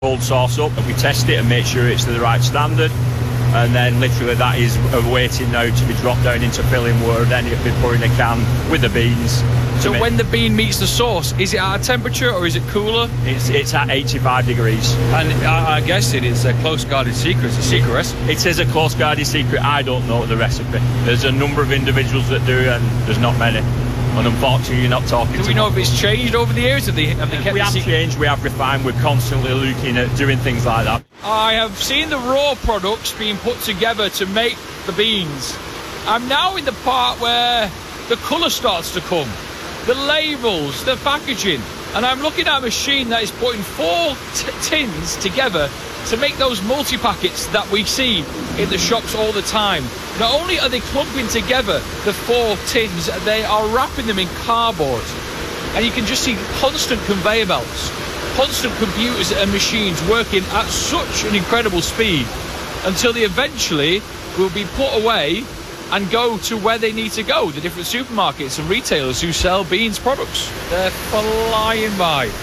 cold sauce up, and we test it and make sure it's to the right standard. And then literally that is waiting now to be dropped down into filling where then it'll be put in a can with the beans. So when the bean meets the sauce, is it at a temperature or is it cooler? It's at 85 degrees. And I guess it is a close guarded secret. It's a secret recipe. It is a close guarded secret. I don't know the recipe. There's a number of individuals that do, and there's not many. And unfortunately, you're not talking to Do we know if it's changed over the years? Have they kept we have changed, we have refined, we're constantly looking at doing things like that. I have seen the raw products being put together to make the beans. I'm now in the part where the colour starts to come, the labels, the packaging, and I'm looking at a machine that is putting 4 tins together to make those multi-packets that we see in the shops all the time. Not only are they clumping together the 4 tins, they are wrapping them in cardboard. And you can just see constant conveyor belts, constant computers and machines working at such an incredible speed until they eventually will be put away and go to where they need to go, the different supermarkets and retailers who sell beans products. They're flying by.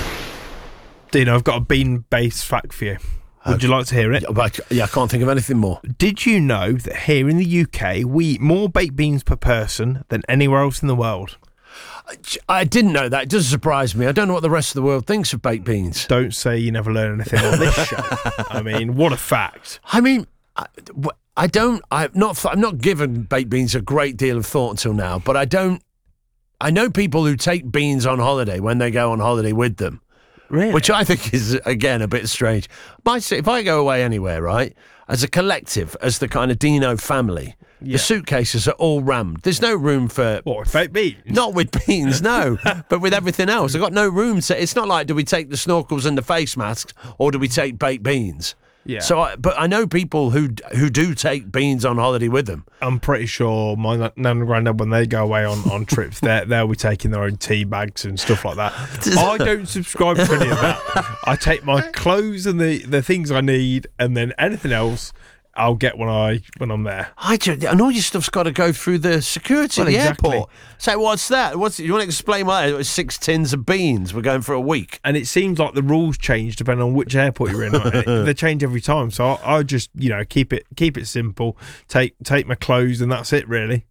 Dino, I've got a bean-based fact for you. Would you like to hear it? Yeah, I can't think of anything more. Did you know that here in the UK, we eat more baked beans per person than anywhere else in the world? I didn't know that. It does surprise me. I don't know what the rest of the world thinks of baked beans. Don't say you never learn anything on this show. I mean, what a fact. I mean, I'm not given baked beans a great deal of thought until now, but I know people who take beans on holiday when they go on holiday with them. Really? Which I think is, again, a bit strange. If I go away anywhere, right, as a collective, as the kind of Dino family, the suitcases are all rammed. There's no room for... What, fake beans? Not with beans, no. But with everything else. I've got no room to... It's not like, do we take the snorkels and the face masks, or do we take baked beans? Yeah. But I know people who do take beans on holiday with them. I'm pretty sure my nan and granddad, when they go away on trips, they'll be taking their own tea bags and stuff like that. I don't subscribe to any of that. I take my clothes and the things I need, and then anything else I'll get when I'm there. And all your stuff's got to go through the security at the airport. So what's that? You want to explain why it was 6 tins of beans? We're going for a week. And it seems like the rules change depending on which airport you're in. They change every time. So I just, keep it simple. Take my clothes and that's it, really.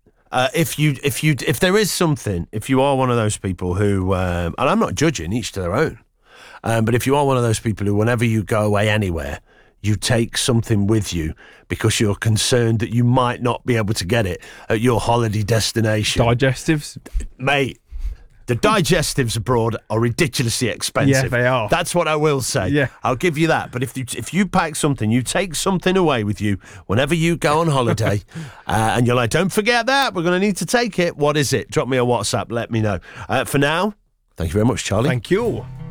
If there is something, if you are one of those people who, and I'm not judging, each to their own, but if you are one of those people who, whenever you go away anywhere, you take something with you because you're concerned that you might not be able to get it at your holiday destination. Digestives? Mate, the digestives abroad are ridiculously expensive. Yeah, they are. That's what I will say. Yeah. I'll give you that. But if you pack something, you take something away with you whenever you go on holiday, and you're like, don't forget that, we're going to need to take it. What is it? Drop me a WhatsApp, let me know. For now, thank you very much, Charlie. Thank you.